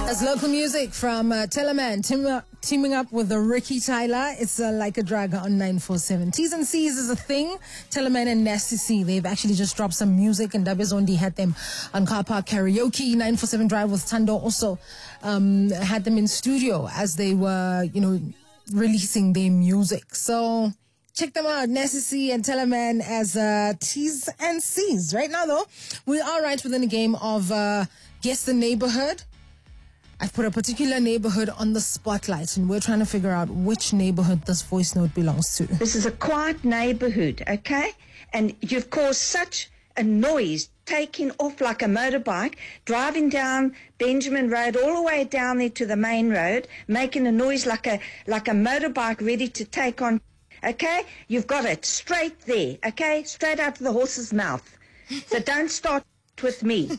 That's local music from Teleman teaming up with the Ricky Tyler. It's Like a Drug on 947. T's and C's is a thing. Teleman and Nasty C, they've actually just dropped some music, and Dabezondi had them on Car Park Karaoke. 947 Drive with Tando also had them in studio as they were, releasing their music. So check them out, Nasty C and Teleman as T's and C's. Right now, though, we are right within a game of Guess the Neighborhood. I've put a particular neighborhood on the spotlight, and we're trying to figure out which neighborhood this voice note belongs to. This is a quiet neighborhood, okay? And you've caused such a noise, taking off like a motorbike, driving down Benjamin Road all the way down there to the main road, making a noise like a motorbike ready to take on, okay? You've got it straight there, okay? Straight out of the horse's mouth. So don't start with me.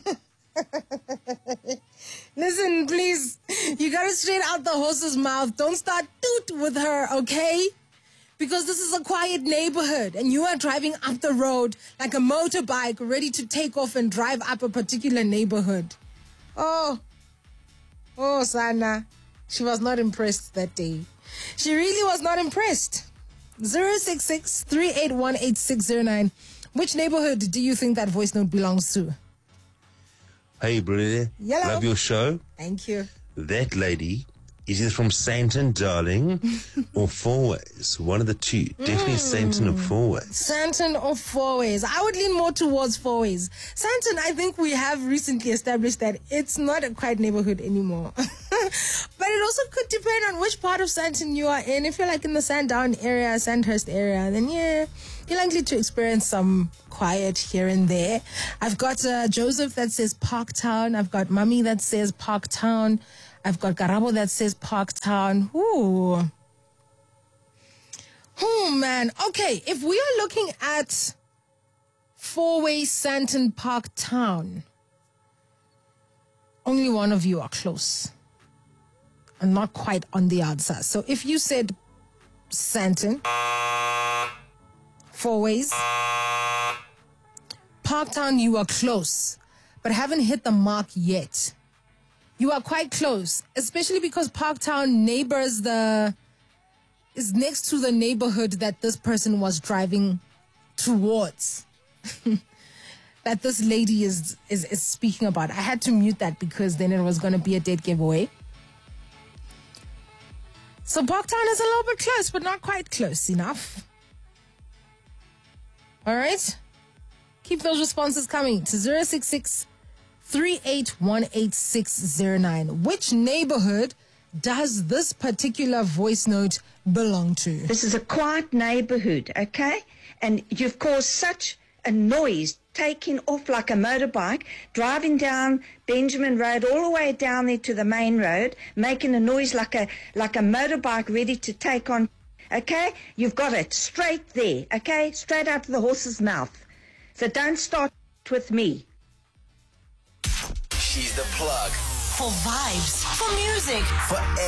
Listen, please. You got it straight out the horse's mouth. Don't start toot with her, okay? Because this is a quiet neighborhood, and you are driving up the road like a motorbike ready to take off and drive up a particular neighborhood. Oh, Sana. She was not impressed that day. She really was not impressed. 066-381-8609. Which neighborhood do you think that voice note belongs to? Hey, brother. Hello. Love your show. Thank you. That lady is either from Santon, darling, or Fourways. One of the two. Definitely Santon or Fourways. Santon or Fourways? I would lean more towards Fourways. Santon, I think we have recently established that it's not a quiet neighborhood anymore. But it also could depend on which part of Santon you are in. If you're like in the Sandown area, Sandhurst area, then yeah, you're likely to experience some quiet here and there. I've got Joseph that says Parktown. I've got Mummy that says Parktown. I've got Karabo that says Parktown. Ooh. Oh, man. Okay, if we are looking at Fourway, Santon, Parktown, only one of you are close and not quite on the answer. So if you said Santon, Fourways, Parktown, you are close, but haven't hit the mark yet. You are quite close, especially because Parktown is next to the neighborhood that this person was driving towards. That this lady is speaking about. I had to mute that because then it was going to be a dead giveaway. So Parktown is a little bit close, but not quite close enough. All right? Keep those responses coming to 066-381-8609. Which neighborhood does this particular voice note belong to? This is a quiet neighborhood, okay? And you've caused such a noise, taking off like a motorbike, driving down Benjamin Road all the way down there to the main road, making a noise like a motorbike ready to take on, okay? You've got it straight there, okay? Straight out of the horse's mouth. So don't start with me. She's the plug. For vibes, for music, For